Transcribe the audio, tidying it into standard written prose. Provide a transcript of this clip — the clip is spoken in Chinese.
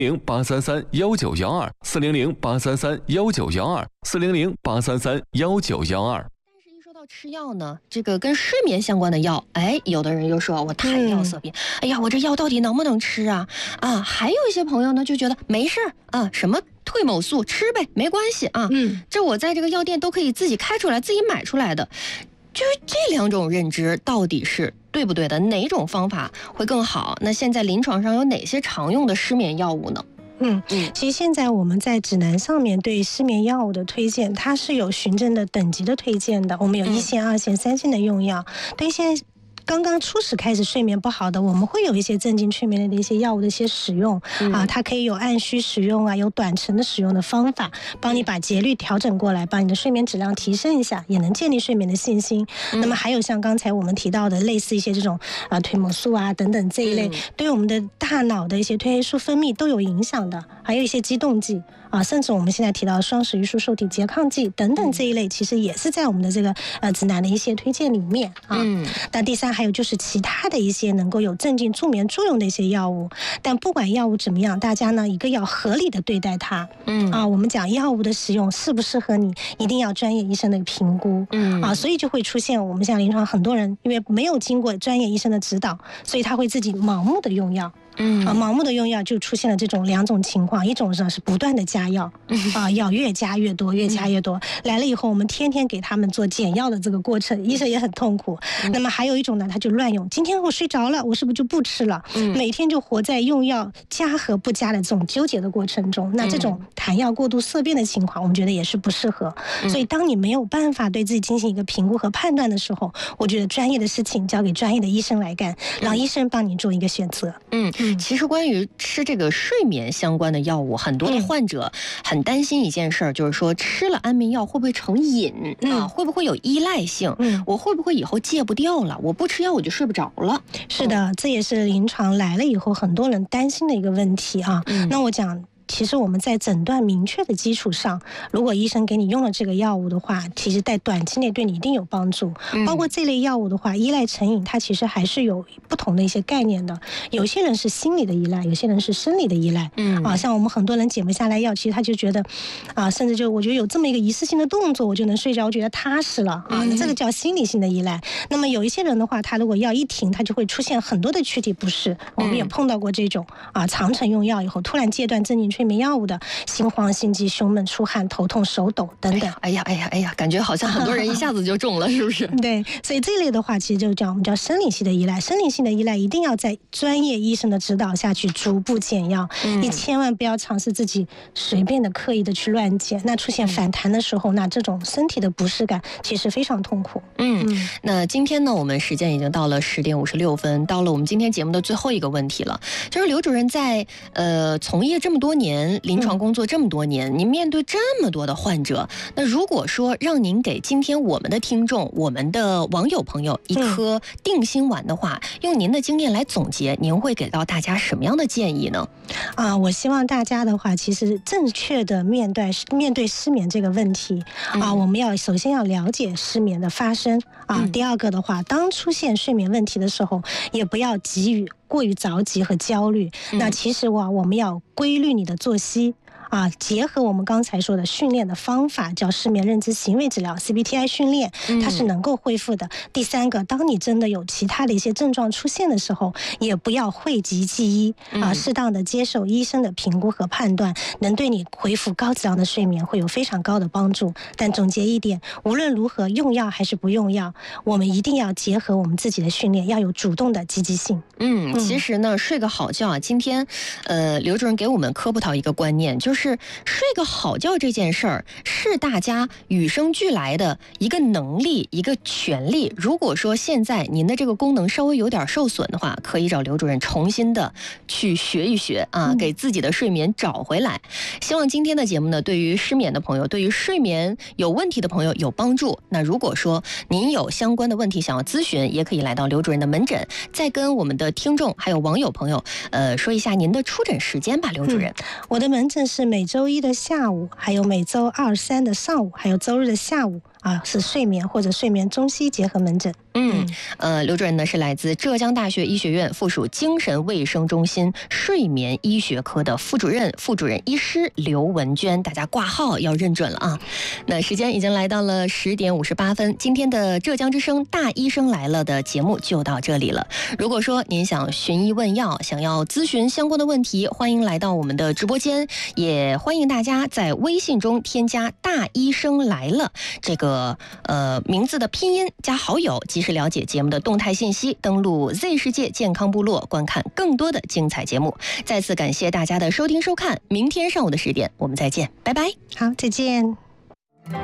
400-833-1912，400-833-1912，400-833-1912。 吃药呢，这个跟睡眠相关的药，有的人又说我谈药色变，我这药到底能不能吃啊？还有一些朋友呢就觉得没事啊，什么退某素吃呗，没关系啊，这我在这个药店都可以自己开出来，自己买出来的。就是这两种认知到底是对不对的？哪种方法会更好？那现在临床上有哪些常用的失眠药物呢？ 其实现在我们在指南上面对失眠药物的推荐，它是有循证的等级的推荐的。我们有1线、2线、3线的用药。对现在刚刚初始开始睡眠不好的，我们会有一些镇静催眠类的一些药物的一些使用它可以有按需使用有短程的使用的方法，帮你把节律调整过来，把你的睡眠质量提升一下，也能建立睡眠的信心。那么还有像刚才我们提到的类似一些这种褪黑素等等这一类，对我们的大脑的一些褪黑素分泌都有影响的，还有一些激动剂甚至我们现在提到的双十一素受体拮抗剂等等这一类，其实也是在我们的这个指南的一些推荐里面那第三还有就是其他的一些能够有镇静助眠作用的一些药物。但不管药物怎么样，大家呢一个要合理的对待它我们讲药物的使用适不适合你，一定要专业医生的评估所以就会出现我们像临床很多人因为没有经过专业医生的指导，所以他会自己盲目的用药盲目的用药就出现了这种两种情况，一种呢是不断的加药药越加越多，越加越多，来了以后我们天天给他们做减药的这个过程，医生也很痛苦那么还有一种呢，他就乱用，今天我睡着了，我是不是就不吃了每天就活在用药加和不加的这种纠结的过程中，那这种谈药过度色变的情况我们觉得也是不适合所以当你没有办法对自己进行一个评估和判断的时候，我觉得专业的事情交给专业的医生来干，让医生帮你做一个选择其实关于吃这个睡眠相关的药物，很多的患者很担心一件事儿，就是说吃了安眠药会不会成瘾会不会有依赖性我会不会以后戒不掉了，我不吃药我就睡不着了。 是的这也是临床来了以后很多人担心的一个问题那我讲其实我们在诊断明确的基础上，如果医生给你用了这个药物的话，其实在短期内对你一定有帮助包括这类药物的话，依赖成瘾它其实还是有不同的一些概念的，有些人是心理的依赖，有些人是生理的依赖像我们很多人减不下来药，其实他就觉得甚至就我觉得有这么一个一次性的动作我就能睡着，我觉得踏实了这个叫心理性的依赖。那么有一些人的话，他如果药一停，他就会出现很多的躯体不适我们也碰到过这种长程用药以后突然戒断镇静催眠药物的，心慌心悸胸闷出汗头痛手抖等等哎呀感觉好像很多人一下子就中了是不是对，所以这类的话其实就叫我们叫生理性的依赖，生理性的依赖一定要在专业医生的指导下去逐步减药你千万不要尝试自己随便的刻意的去乱减，那出现反弹的时候那这种身体的不适感其实非常痛苦那今天呢我们时间已经到了10点56分，到了我们今天节目的最后一个问题了，就是刘主任在从业这么多年，临床工作这么多年您面对这么多的患者，那如果说让您给今天我们的听众我们的网友朋友一颗定心丸的话用您的经验来总结，您会给到大家什么样的建议呢我希望大家的话其实正确的面对失眠这个问题我们要首先要了解失眠的发生第二个的话，当出现睡眠问题的时候也不要过于着急和焦虑那其实我们要规律你的作息结合我们刚才说的训练的方法，叫失眠认知行为治疗 CBTI 训练，它是能够恢复的第三个，当你真的有其他的一些症状出现的时候，也不要讳疾忌医适当的接受医生的评估和判断，能对你恢复高质量的睡眠会有非常高的帮助。但总结一点，无论如何用药还是不用药，我们一定要结合我们自己的训练，要有主动的积极性其实呢睡个好觉今天刘主任给我们科普到一个观念，就是睡个好觉这件事儿是大家与生俱来的一个能力一个权利，如果说现在您的这个功能稍微有点受损的话，可以找刘主任重新的去学一学给自己的睡眠找回来。希望今天的节目呢对于失眠的朋友，对于睡眠有问题的朋友有帮助。那如果说您有相关的问题想要咨询，也可以来到刘主任的门诊，再跟我们的听众还有网友朋友说一下您的出诊时间吧。刘主任我的门诊是每周一的下午，还有每周2、3的上午，还有周日的下午是睡眠或者睡眠中西结合门诊。 刘主任呢是来自浙江大学医学院附属精神卫生中心睡眠医学科的副主任医师刘文娟，大家挂号要认准了啊。那时间已经来到了10点58分，今天的浙江之声大医生来了的节目就到这里了。如果说您想寻医问药，想要咨询相关的问题，欢迎来到我们的直播间，也欢迎大家在微信中添加大医生来了这个名字的拼音加好友，及时了解节目的动态信息，登录 Z 世界健康部落观看更多的精彩节目。再次感谢大家的收听收看，明天上午的10点我们再见，拜拜。 好，再见。